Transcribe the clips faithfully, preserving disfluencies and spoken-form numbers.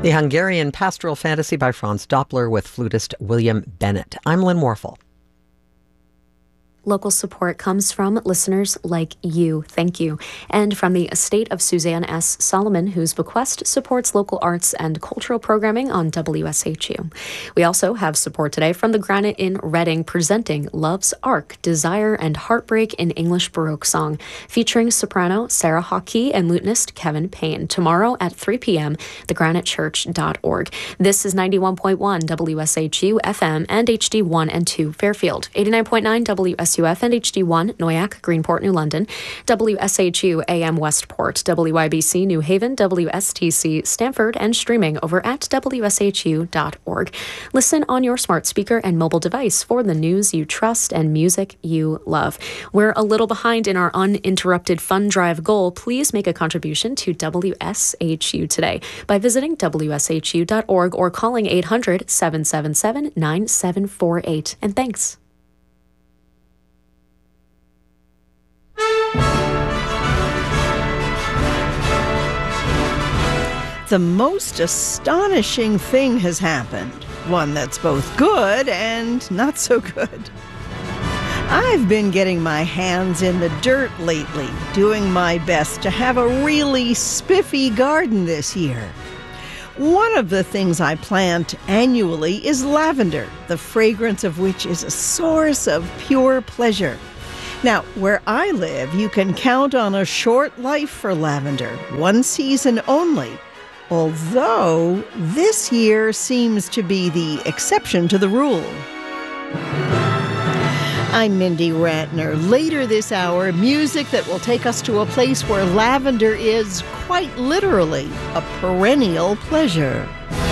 The Hungarian Pastoral Fantasy by Franz Doppler with flutist William Bennett. I'm Lynn Warfel. Local support comes from listeners like you. Thank you. And from the estate of Suzanne S. Solomon, whose bequest supports local arts and cultural programming on W S H U. We also have support today from the Granite in Reading, presenting Love's Ark, Desire and Heartbreak in English Baroque Song, featuring soprano Sarah Hockey and lutenist Kevin Payne, tomorrow at three p.m., the granite church dot org. This is ninety-one point one W S H U F M and H D one and two Fairfield, eighty-nine point nine W S U F and H D one Noyac, Greenport, New London, W S H U A M Westport, W I B C New Haven, W S T C Stamford, and streaming over at W S H U dot org. Listen on your smart speaker and mobile device for the news you trust and music you love. We're a little behind in our uninterrupted fund drive goal. Please make a contribution to W S H U today by visiting W S H U dot org or calling eight hundred, seven seven seven, nine seven four eight. And thanks. The most astonishing thing has happened. One that's both good and not so good. I've been getting my hands in the dirt lately, doing my best to have a really spiffy garden this year. One of the things I plant annually is lavender, the fragrance of which is a source of pure pleasure. Now, where I live, you can count on a short life for lavender, one season only. Although this year seems to be the exception to the rule. I'm Mindy Ratner. Later this hour, music that will take us to a place where lavender is, quite literally, a perennial pleasure.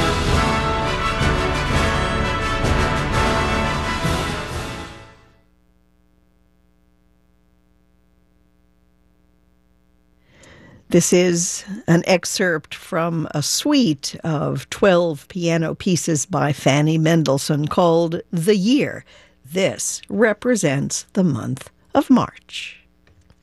This is an excerpt from a suite of twelve piano pieces by Fanny Mendelssohn called The Year. This represents the month of March.